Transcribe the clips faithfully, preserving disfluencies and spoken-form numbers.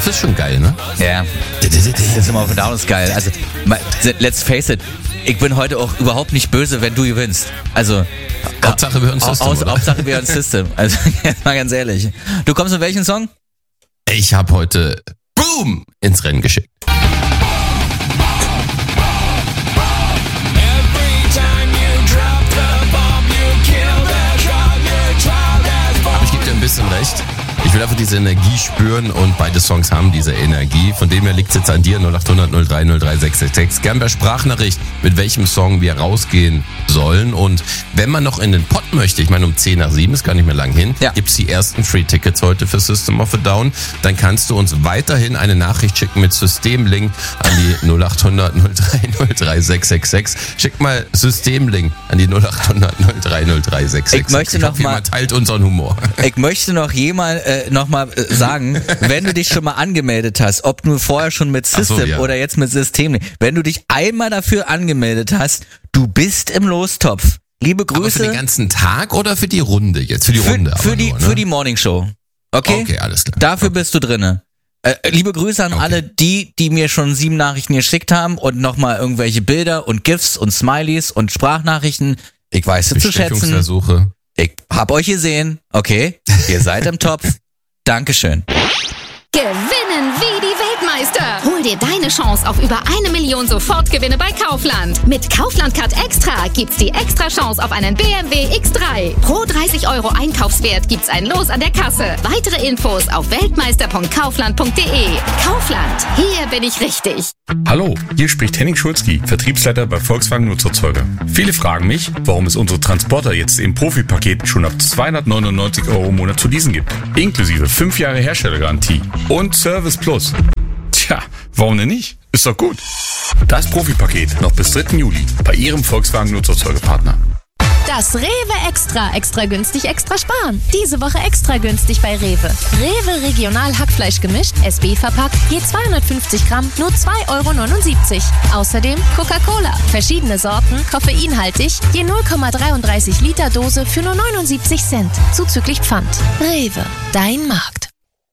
ist schon geil, ne? Ja, System of a Down ist geil. Also, let's face it, ich bin heute auch überhaupt nicht böse, wenn du gewinnst. Also, Hauptsache wir hören System, aus, oder? Hauptsache wir hören System. Also, jetzt mal ganz ehrlich. Du kommst mit welchem Song? Ich habe heute Boom ins Rennen geschickt. Aber ich gebe dir ein bisschen recht. Ich will einfach diese Energie spüren und beide Songs haben diese Energie. Von dem her liegt es jetzt an dir, null acht hundert null drei null drei sechs sechs sechs. Gern per Sprachnachricht, mit welchem Song wir rausgehen sollen. Und wenn man noch in den Pott möchte, ich meine um zehn nach sieben, ist gar nicht mehr lang hin, ja. Gibt's die ersten Free-Tickets heute für System of a Down. Dann kannst du uns weiterhin eine Nachricht schicken mit Systemlink an die null acht hundert null drei null drei sechs sechs sechs. Schick mal Systemlink an die null acht hundert null drei null drei sechs sechs sechs. Ich möchte ich noch hoffe, mal, jemand teilt unseren Humor. Ich möchte noch jemand äh, noch mal äh, sagen, wenn du dich schon mal angemeldet hast, ob nur vorher schon mit System so, ja. oder jetzt mit Systemlink, wenn du dich einmal dafür angemeldet hast, du bist im Lostopf. Liebe Grüße. Aber für den ganzen Tag oder für die Runde jetzt? Für die für, Runde für aber die nur, ne? Für die Morningshow. Okay? Okay, alles klar. Dafür okay. bist du drinne. Äh, liebe Grüße an okay. alle die, die mir schon sieben Nachrichten geschickt haben und nochmal irgendwelche Bilder und GIFs und Smileys und Sprachnachrichten. Ich weiß es zu schätzen. Bestechungsversuche. Ich hab euch gesehen. Okay? Ihr seid im Topf. Dankeschön. Gewinnen wie die Weltmeister. Hol dir deine Chance auf über eine Million Sofortgewinne bei Kaufland. Mit Kaufland Card Extra gibt's die extra Chance auf einen B M W X drei. Pro dreißig Euro Einkaufswert gibt's ein Los an der Kasse. Weitere Infos auf weltmeister punkt kaufland punkt de. Kaufland, hier bin ich richtig. Hallo, hier spricht Henning Schulzki, Vertriebsleiter bei Volkswagen Nutzerzeuger. Viele fragen mich, warum es unsere Transporter jetzt im Profipaket schon ab zweihundertneunundneunzig Euro im Monat zu leasen gibt. Inklusive fünf Jahre Herstellergarantie und Service Plus. Tja, warum denn nicht? Ist doch gut. Das Profipaket noch bis dritten Juli bei Ihrem Volkswagen Nutzerzeugerpartner. Das Rewe Extra, extra günstig, extra sparen. Diese Woche extra günstig bei Rewe. Rewe Regional Hackfleisch gemischt, S B verpackt, je zweihundertfünfzig Gramm, nur zwei Euro neunundsiebzig. Außerdem Coca-Cola, verschiedene Sorten, koffeinhaltig, je null Komma dreiunddreißig Liter Dose für nur neunundsiebzig Cent, zuzüglich Pfand. Rewe, dein Markt.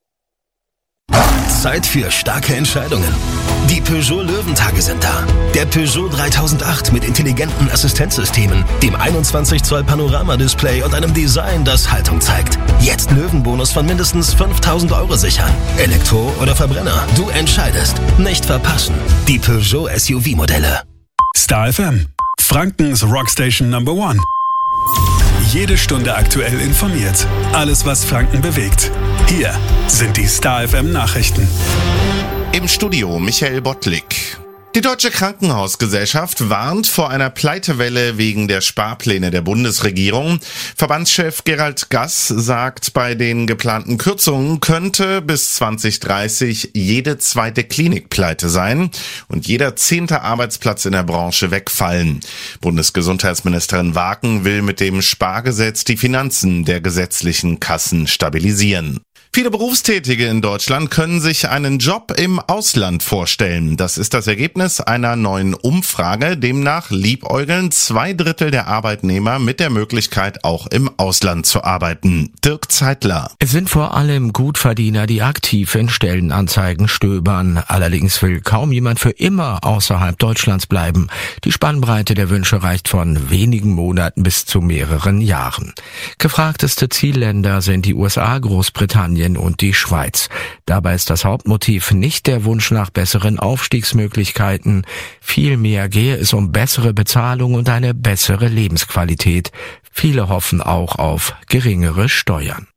Zeit für starke Entscheidungen. Die Peugeot Löwentage sind da. Der Peugeot dreitausendacht mit intelligenten Assistenzsystemen, dem einundzwanzig Zoll Panoramadisplay und einem Design, das Haltung zeigt. Jetzt Löwenbonus von mindestens fünftausend Euro sichern. Elektro oder Verbrenner, du entscheidest. Nicht verpassen. Die Peugeot S U V-Modelle. Star F M, Frankens Rockstation Number One. Jede Stunde aktuell informiert. Alles, was Franken bewegt. Hier sind die Star F M Nachrichten. Im Studio Michael Bottlik. Die Deutsche Krankenhausgesellschaft warnt vor einer Pleitewelle wegen der Sparpläne der Bundesregierung. Verbandschef Gerald Gass sagt, bei den geplanten Kürzungen könnte bis zwanzig dreißig jede zweite Klinik pleite sein und jeder zehnte Arbeitsplatz in der Branche wegfallen. Bundesgesundheitsministerin Waken will mit dem Spargesetz die Finanzen der gesetzlichen Kassen stabilisieren. Viele Berufstätige in Deutschland können sich einen Job im Ausland vorstellen. Das ist das Ergebnis einer neuen Umfrage. Demnach liebäugeln zwei Drittel der Arbeitnehmer mit der Möglichkeit, auch im Ausland zu arbeiten. Dirk Zeitler. Es sind vor allem Gutverdiener, die aktiv in Stellenanzeigen stöbern. Allerdings will kaum jemand für immer außerhalb Deutschlands bleiben. Die Spannbreite der Wünsche reicht von wenigen Monaten bis zu mehreren Jahren. Gefragteste Zielländer sind die U S A, Großbritannien und die Schweiz. Dabei ist das Hauptmotiv nicht der Wunsch nach besseren Aufstiegsmöglichkeiten. Vielmehr gehe es um bessere Bezahlung und eine bessere Lebensqualität. Viele hoffen auch auf geringere Steuern.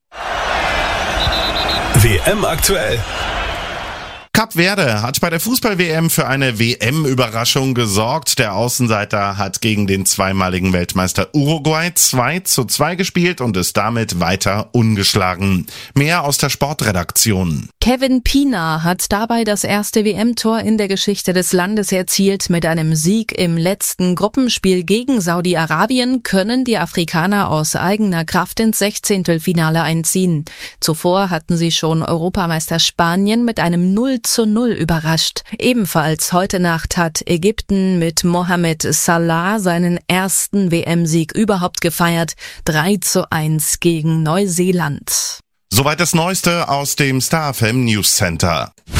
W M aktuell. Kap Verde hat bei der Fußball-W M für eine W M-Überraschung gesorgt. Der Außenseiter hat gegen den zweimaligen Weltmeister Uruguay zwei zu zwei gespielt und ist damit weiter ungeschlagen. Mehr aus der Sportredaktion. Kevin Pina hat dabei das erste W M-Tor in der Geschichte des Landes erzielt. Mit einem Sieg im letzten Gruppenspiel gegen Saudi-Arabien können die Afrikaner aus eigener Kraft ins Sechzehntelfinale einziehen. Zuvor hatten sie schon Europameister Spanien mit einem null zu null überrascht. Ebenfalls heute Nacht hat Ägypten mit Mohamed Salah seinen ersten W M-Sieg überhaupt gefeiert. drei zu eins gegen Neuseeland. Soweit das Neueste aus dem Star F M News Center.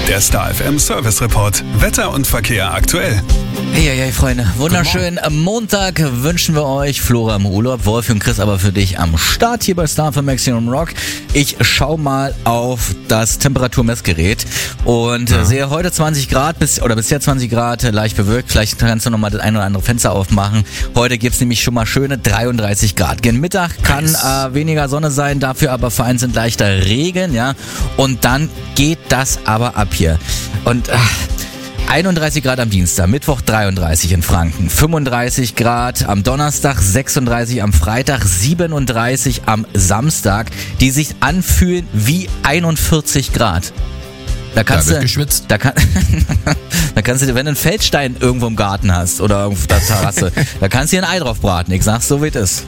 Der Star F M Service Report. Wetter und Verkehr aktuell. Hey, hey, hey, Freunde. Wunderschönen Montag wünschen wir euch. Flora im Urlaub, Wolfi und Chris aber für dich am Start hier bei Star F M Maximum Rock. Ich schau mal auf das Temperaturmessgerät und ja. sehe heute zwanzig Grad bis oder bisher zwanzig Grad, leicht bewölkt. Vielleicht kannst du nochmal das ein oder andere Fenster aufmachen. Heute gibt's nämlich schon mal schöne dreiunddreißig Grad. Gen Mittag kann nice. äh, weniger Sonne sein, dafür aber vereinzelt leichter Regen, ja. Und dann geht das aber ab hier. Und äh, einunddreißig Grad am Dienstag, Mittwoch dreiunddreißig in Franken, fünfunddreißig Grad am Donnerstag, sechsunddreißig am Freitag, siebenunddreißig am Samstag, die sich anfühlen wie einundvierzig Grad. Da kannst da wird du, geschwitzt. Da, kann, da kannst du, wenn du einen Feldstein irgendwo im Garten hast oder auf der Terrasse, da kannst du dir ein Ei drauf braten. Ich sag's so, wie es ist.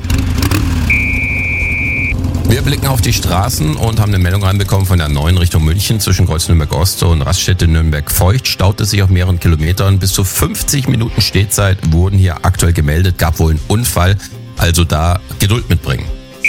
Wir blicken auf die Straßen und haben eine Meldung reinbekommen von der neuen Richtung München zwischen Kreuz Nürnberg-Ost und Raststätte Nürnberg-Feucht. Staut es sich auf mehreren Kilometern. Bis zu fünfzig Minuten Stehzeit wurden hier aktuell gemeldet. Gab wohl einen Unfall. Also da Geduld mitbringen.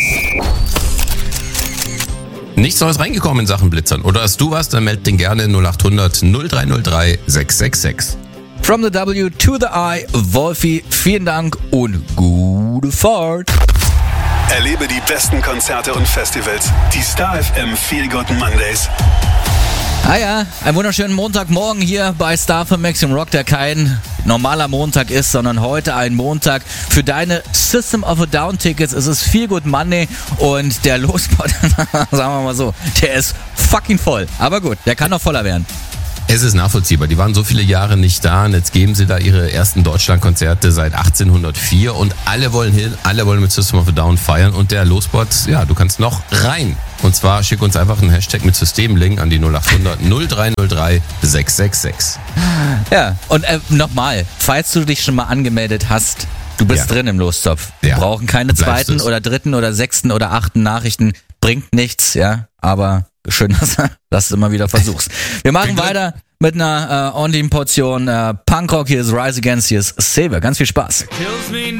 Nichts Neues reingekommen in Sachen Blitzern. Oder hast du was, dann meld den gerne null acht hundert null drei null drei sechs sechs sechs. From the W to the I, Wolfi, vielen Dank und gute Fahrt. Erlebe die besten Konzerte und Festivals. Die Star F M Feel Good Mondays. Ah ja, einen wunderschönen Montagmorgen hier bei Star F M Maximum Rock, der kein normaler Montag ist, sondern heute ein Montag für deine System of a Down Tickets. Es ist Feel Good Monday und der Lospot, sagen wir mal so, der ist fucking voll. Aber gut, der kann noch voller werden. Es ist nachvollziehbar. Die waren so viele Jahre nicht da und jetzt geben sie da ihre ersten Deutschlandkonzerte seit achtzehnhundertvier und alle wollen hin, alle wollen mit System of a Down feiern und der Lospot, ja, du kannst noch rein. Und zwar schick uns einfach einen Hashtag mit Systemlink an die null acht hundert null drei null drei sechs sechs sechs. Ja, und äh, nochmal, falls du dich schon mal angemeldet hast, du bist ja. drin im Lostopf. Wir ja. brauchen keine Bleibst zweiten es. oder dritten oder sechsten oder achten Nachrichten. Bringt nichts, ja, aber schön, dass, dass du immer wieder versuchst. Wir machen weiter mit einer äh, ordentlichen Portion äh, Punkrock. Hier ist Rise Against, hier ist Saber. Ganz viel Spaß. Kills me